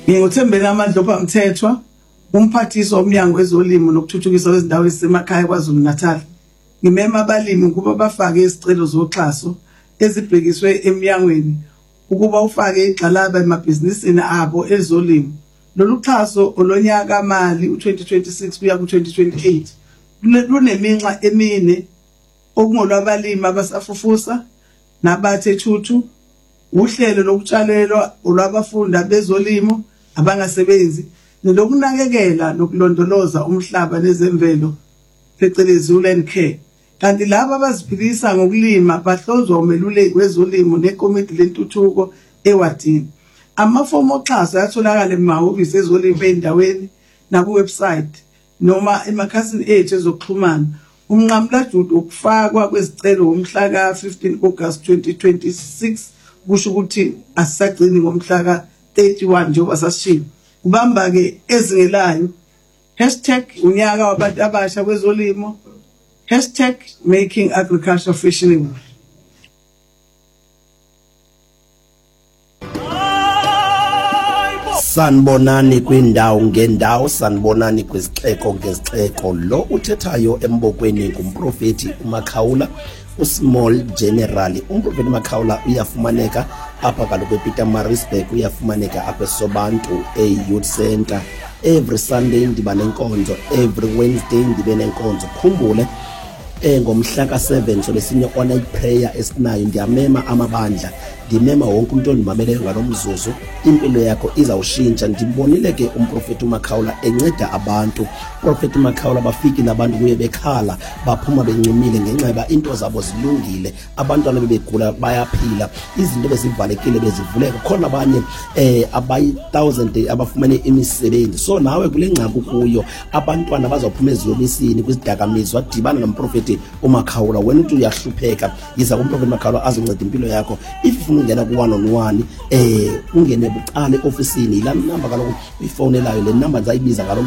Nginguthembeni Amandlovu Mthethwa, umphathiswa womnyango wezolimo nokuthuthukiswa kwezindawo ezisemakhaya KwaZulu-Natal. Ngimema abalimi ukuba bafake izicelo zoxhaso ezibhekiswe emnyangweni ukuba ufake igxalaba emabhizinisini abo ezolimo. Lolu xhaso olonyaka mali u2026 kuya ku2028 luneminxa emine okungolwabalimi abasafufusa nabathe thuthu, uhlelo lokutshalelwa olwabafunda bezolimo abangasebenzi nelokunakekela nokulondoloza umhlaba nezemvelo phecelezi land care. Kanti laba abaziphilisa ngokulima bahlonzwa umeluleki wezolimo nekomiti lentuthuko ewadini. Amafomu oxhaso ayatholakala emahhovisi ezolimo endaweni nakuwebsite noma emakhasini ethu ezokuxhumana. Umnqamula Judu ukufakwa kwezicelo ngomhla ka-15 August 2026 kusho ukuthi asisagcini ngomhla ka-31 njengoba sasishilo. Kubamba ke ezingelayo #unyaka wabantu abasha kwezolimo #making agriculture fashionable. Sanibonani kwindawo ngendawo, sanibonani kwizixeko ngezixeko. Lo uthethayo embokweni ngumprofeti uMakhawula, uSmall General. Umprofeti uMakhawula uyafumaneka apha kaloku ePietermaritzburg, uyafumaneka apha eSobantu eYouth Center. Every Sunday ndiba nenkonzo, every Wednesday ndibe nenkonzo. Khumbule ngomhla ka7 so lesinye on-night prayer esinayo, ndiyamema amabandla, ndimema wonke umuntu ondimameleyo ngalomzuzu. Impilo yakho izawushintsha. Ndibonile ke umprofeti uMakhawula enceda abantu. Umprofeti uMakhawula bafiki nabantu kuye bekhala, baphuma bencumile ngenxa into zabo zilungile, abantwana bebegula bayaphila, izinto bezivalekile bezivuleka. Khona abanye abayi-1000 abafumene imisebenzi. So nawe kule ngxaki kuyo, abantwana bazawuphuma eziyobisini kwizidakamizwa, dibana nomprofeti uMakhawula. Wena uthi uyahlupheka, yiza kumprofeti uMakhawula azonceda impilo yakho. If ufuna ungena ku-1-on-1 ungene bucala eofisini, la number kaloku uyifonelayo, le number ngizayibiza ngalo